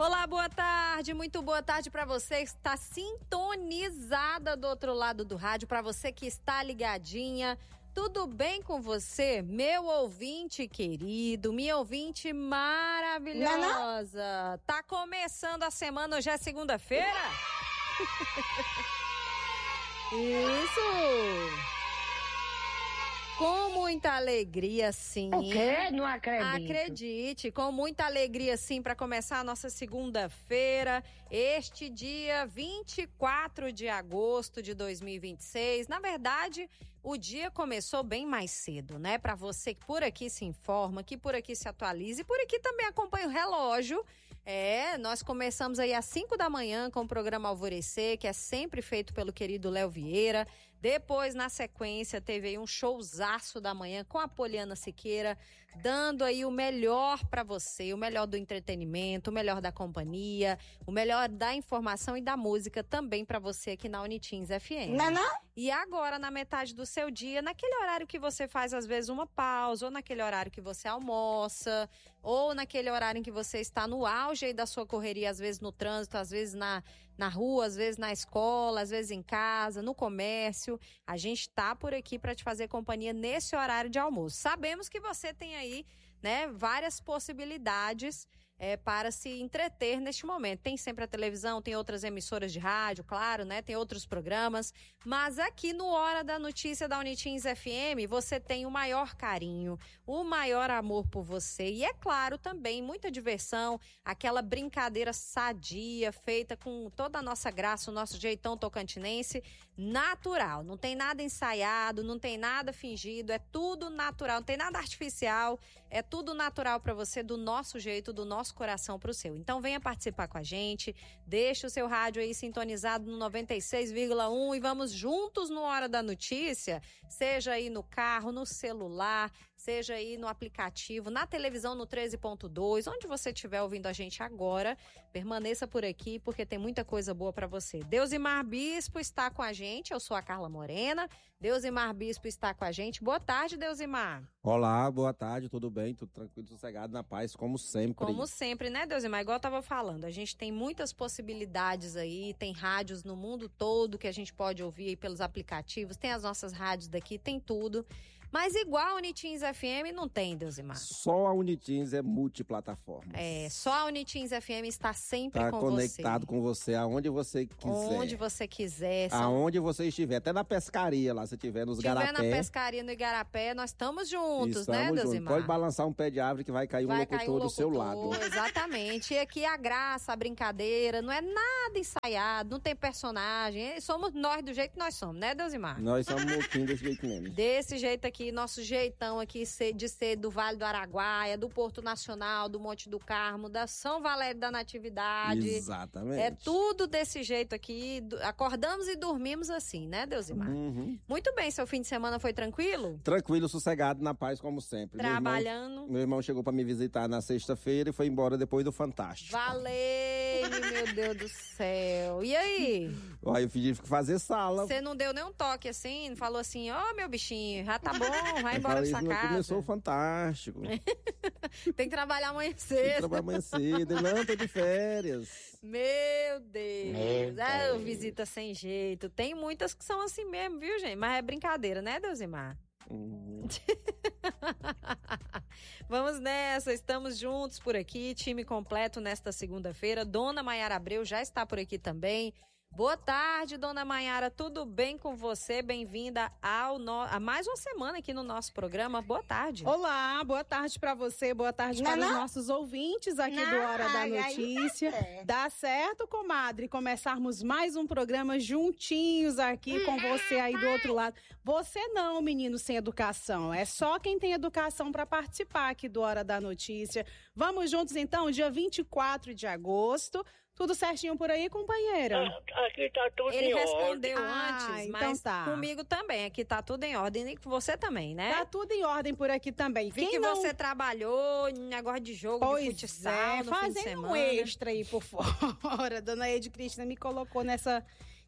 Olá, boa tarde, muito boa tarde para você que está sintonizada do outro lado do rádio, para você que está ligadinha. Tudo bem com você, meu ouvinte querido, minha ouvinte maravilhosa? Tá começando a semana, hoje é segunda-feira? Isso! Com muita alegria, sim. O quê? Não acredito. Acredite, com muita alegria, sim, para começar a nossa segunda-feira, este dia 24 de agosto de 2026. Na verdade, o dia começou bem mais cedo, né? Para você que por aqui se informa, que por aqui se atualiza e por aqui também acompanha o relógio. Nós começamos aí às 5 da manhã com o programa Alvorecer, que é sempre feito pelo querido Léo Vieira. Depois, na sequência, teve aí um showzaço da manhã com a Poliana Siqueira, dando aí o melhor para você, o melhor do entretenimento, o melhor da companhia, o melhor da informação e da música também para você aqui na Unitins FM. Não? E agora, na metade do seu dia, naquele horário que você faz às vezes uma pausa, ou naquele horário que você almoça, ou naquele horário em que você está no auge aí da sua correria, às vezes no trânsito, às vezes na rua, às vezes na escola, às vezes em casa, no comércio, a gente tá por aqui para te fazer companhia nesse horário de almoço. Sabemos que você tem aí, né, várias possibilidades para se entreter neste momento. Tem sempre a televisão, tem outras emissoras de rádio, claro, né? Tem outros programas. Mas aqui no Hora da Notícia da Unitins FM, você tem o maior carinho, o maior amor por você. E é claro, também muita diversão, aquela brincadeira sadia, feita com toda a nossa graça, o nosso jeitão tocantinense, natural. Não tem nada ensaiado, não tem nada fingido, é tudo natural, não tem nada artificial, é tudo natural para você, do nosso jeito, do nosso coração pro seu. Então venha participar com a gente, deixa o seu rádio aí sintonizado no 96,1 e vamos juntos no Hora da Notícia, seja aí no carro, no celular, seja aí no aplicativo, na televisão no 13.2, onde você estiver ouvindo a gente agora, permaneça por aqui porque tem muita coisa boa para você. Deusimar Bispo está com a gente, eu sou a Carla Morena, Deusimar Bispo está com a gente. Boa tarde, Deusimar. Olá, boa tarde, tudo bem? Tudo tranquilo, sossegado, na paz, como sempre. Como sempre, né, Deusimar? Igual eu tava falando, a gente tem muitas possibilidades aí, tem rádios no mundo todo que a gente pode ouvir aí pelos aplicativos, tem as nossas rádios daqui, tem tudo. Mas igual a Unitins FM não tem, Deusimar. Só a Unitins é multiplataforma. Só a Unitins FM está sempre com você. Está conectado com você aonde você quiser. Onde você quiser. Aonde você estiver, até na pescaria lá, se tiver nos Igarapé. Se tiver na pescaria no Igarapé, nós estamos juntos, né, juntos. Deusimar? Pode balançar um pé de árvore que vai cair um locutor do seu lado. Exatamente. E aqui a graça, a brincadeira, não é nada ensaiado, não tem personagem. Somos nós do jeito que nós somos, né, Deusimar? Nós somos um pouquinho desse jeito mesmo. Desse jeito aqui, nosso jeitão aqui de ser do Vale do Araguaia, do Porto Nacional, do Monte do Carmo, da São Valério da Natividade. Exatamente. É tudo desse jeito aqui. Acordamos e dormimos assim, né, Deusimar? Uhum. Muito bem, seu fim de semana foi tranquilo? Tranquilo, sossegado, na paz, como sempre. Trabalhando. Meu irmão chegou pra me visitar na sexta-feira e foi embora depois do Fantástico. Valeu, meu Deus do céu. E aí? Aí eu pedi pra fazer sala. Você não deu nenhum toque assim? Não falou assim, meu bichinho, já tá bom, vai embora pra sua casa. Começou o Fantástico. Tem que trabalhar amanhã cedo. Tem que trabalhar amanhã cedo. Não, tô de férias. Meu Deus. Visita sem jeito. Tem muitas que são assim mesmo, viu, gente? Mas é brincadeira, né, Deusimar? Vamos nessa, estamos juntos por aqui, time completo nesta segunda-feira. Dona Maiara Abreu já está por aqui também. Boa tarde, Dona Maiara, tudo bem com você? Bem-vinda a mais uma semana aqui no nosso programa. Boa tarde. Olá, boa tarde para você, boa tarde para os nossos ouvintes aqui do Hora da Notícia. Dá certo, comadre, começarmos mais um programa juntinhos aqui com você aí do outro lado. Você não, menino sem educação, é só quem tem educação para participar aqui do Hora da Notícia. Vamos juntos então, dia 24 de agosto. Tudo certinho por aí, companheira? Aqui tá tudo Ele em ordem. respondeu antes, então mas tá. Comigo também. Aqui tá tudo em ordem. E com você também, né? Tá tudo em ordem por aqui também. Vi que você trabalhou em negócio de jogo, de futsal, no fim de semana. Fazendo um extra aí por fora. Dona Ed Cristina me colocou nessa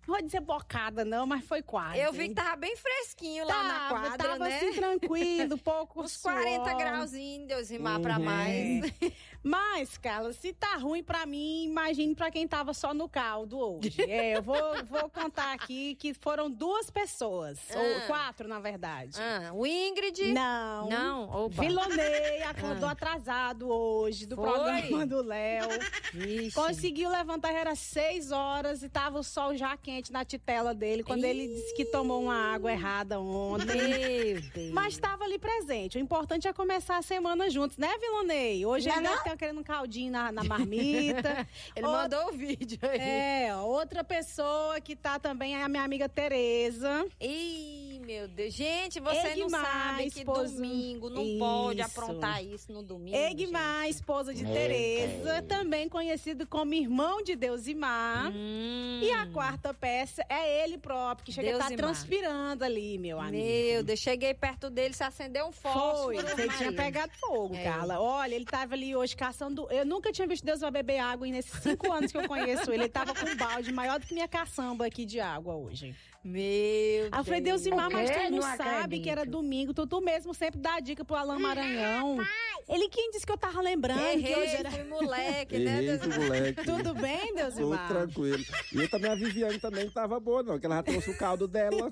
Não vou dizer bocada, não, mas foi quase. Eu vi que tava bem fresquinho lá na quadra, tava né? assim, tranquilo, pouco Uns 40 grauzinhos, Deus rimar pra mais. Mas, Carla, se tá ruim pra mim, imagine pra quem tava só no caldo hoje. Eu vou contar aqui que foram 2 pessoas, ou 4, na verdade. O Ingrid? Não. Não, opa. Vilonei acordou atrasado hoje do programa do Léo. Conseguiu levantar, era 6 horas e tava o sol já quente na titela dele, quando ele disse que tomou uma água errada ontem. Meu Deus. Mas estava ali presente. O importante é começar a semana juntos, né, Vilonei? Hoje ele deve estar querendo um caldinho na marmita. Ele mandou o vídeo aí. Outra pessoa que tá também é a minha amiga Tereza. Ih, meu Deus. Gente, você não sabe que domingo não pode aprontar isso no domingo. Egmar, esposa de Tereza, também conhecido como irmão de Deusimar. E a quarta peça é ele próprio, que chega a estar transpirando ali, meu amigo. Meu Deus, cheguei perto dele, se acendeu um fósforo. Você tinha pegado fogo, Carla. Olha, ele tava ali hoje caçando. Eu nunca tinha visto Deus vai beber água nesses 5 anos que eu conheço ele. Ele tava com um balde maior do que minha caçamba aqui de água hoje. Meu Deus. Eu falei, Deusimar, mas tu não sabe que era domingo. Tu mesmo sempre dá dica pro Alain Maranhão. Ele quem disse que eu tava lembrando que hoje era... fui moleque, né, Deusimar? Moleque. Tudo bem, Deusimar? Tudo tranquilo. E também a Viviane também não tava boa, não, que ela já trouxe o caldo dela.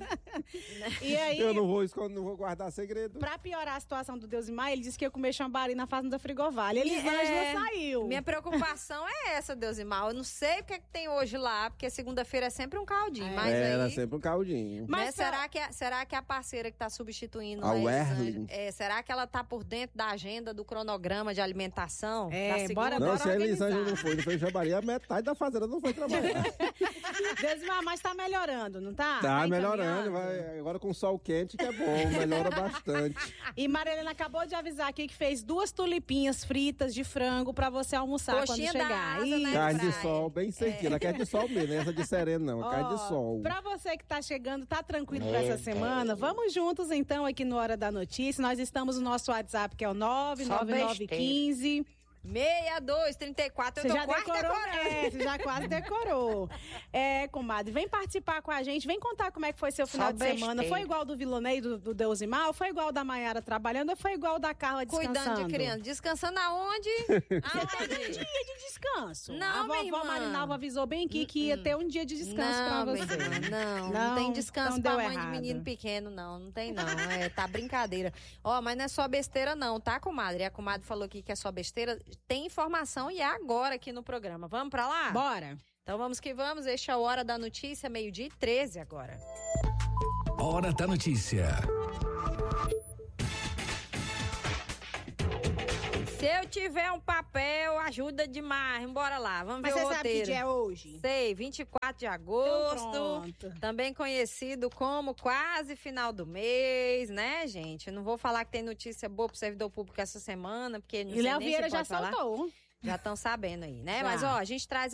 E aí, eu não vou guardar segredo. Pra piorar a situação do Deusimar, ele disse que ia comer chambari na fazenda Frigovalha. Elisângela saiu. Minha preocupação é essa, Deusimar. Eu não sei o que é que tem hoje lá, porque segunda-feira é sempre um caldinho. Mas era aí... sempre um caldinho. Mas será que a parceira que tá substituindo a Werlin, será que ela tá por dentro da agenda do cronograma de alimentação? Bora não, se a Elisângela não foi jambari, a metade da fazenda não foi trabalhar. Deusimar, mas tá melhorando, não tá? Tá melhorando, agora com sol quente que é bom, melhora bastante. E Marilena acabou de avisar aqui que fez 2 tulipinhas fritas de frango pra você almoçar Coxinha quando chegar. Asa, né, carne de sol, bem sequinha. Ela quer de sol mesmo, essa de sereno não, carne de sol. Pra você que tá chegando, tá tranquilo pra essa semana? Vamos juntos então aqui no Hora da Notícia. Nós estamos no nosso WhatsApp, que é o 99915 6234. Eu tô quase decorando. Você já quase decorou. Comadre, vem participar com a gente, vem contar como é que foi seu final de semana. Foi igual do Vilonei, do Deusimar? Ou foi igual da Maiara trabalhando? Ou foi igual da Carla descansando? Cuidando de criança. Descansando aonde? Você teve um dia de descanso. Não, a vovó Marinalva avisou bem aqui que ia ter um dia de descanso pra você. Não tem descanso então pra mãe de menino pequeno, não tem não. Tá brincadeira. Mas não é só besteira não, tá, comadre? A comadre falou aqui que é só besteira. Tem informação e é agora aqui no programa. Vamos pra lá? Bora. Então vamos que vamos. Este é a Hora da Notícia, 12:13 agora. Hora da Notícia. Se eu tiver um papel, ajuda demais. Bora lá, vamos ver o roteiro. Mas você sabe que dia é hoje? Sei, 24 de agosto. Então, também conhecido como quase final do mês, né, gente? Eu não vou falar que tem notícia boa pro servidor público essa semana, porque não sei Léo nem Vieira se pode já falar. soltou. Já estão sabendo aí, né? Mas, a gente traz